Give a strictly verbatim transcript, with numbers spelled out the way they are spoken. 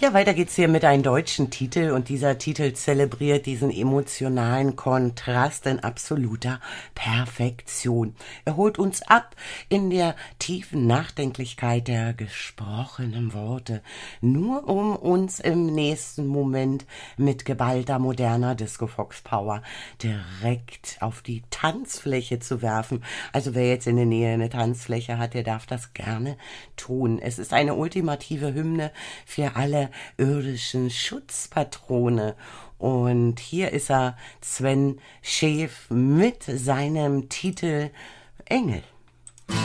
Ja, weiter geht's hier mit einem deutschen Titel und dieser Titel zelebriert diesen emotionalen Kontrast in absoluter Perfektion. Er holt uns ab in der tiefen Nachdenklichkeit der gesprochenen Worte, nur um uns im nächsten Moment mit geballter moderner Disco-Fox-Power direkt auf die Tanzfläche zu werfen. Also wer jetzt in der Nähe eine Tanzfläche hat, der darf das gerne tun. Es ist eine ultimative Hymne für alle irdischen Schutzpatrone. Und hier ist er, Sven Schäf, mit seinem Titel Engel.